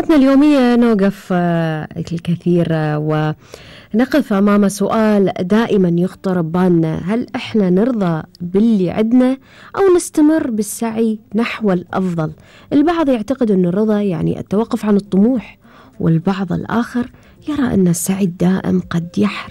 حياتنا اليومية نوقف الكثير ونقف أمام سؤال دائما يخطر ببالنا: هل إحنا نرضى باللي عدنا أو نستمر بالسعي نحو الأفضل؟ البعض يعتقد أن الرضا يعني التوقف عن الطموح، والبعض الآخر يرى أن السعي الدائم قد يحرم